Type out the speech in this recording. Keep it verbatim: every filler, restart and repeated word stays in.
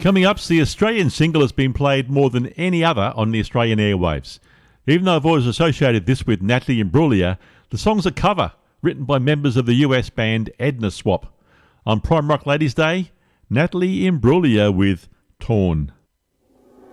Coming up, the Australian single has been played more than any other on the Australian airwaves. Even though I've always associated this with Natalie Imbruglia, the song's a cover written by members of the U S band Edna Swap. On Prime Rock Ladies' Day, Natalie Imbruglia with Torn.